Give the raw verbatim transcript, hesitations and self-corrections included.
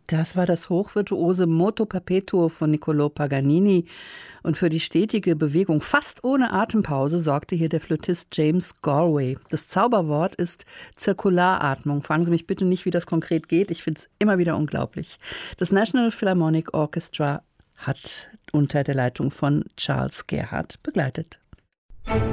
Das war das hochvirtuose Moto Perpetuo von Niccolò Paganini. Und für die stetige Bewegung, fast ohne Atempause, sorgte hier der Flötist James Galway. Das Zauberwort ist Zirkularatmung. Fragen Sie mich bitte nicht, wie das konkret geht. Ich finde es immer wieder unglaublich. Das National Philharmonic Orchestra hat unter der Leitung von Charles Gerhardt begleitet.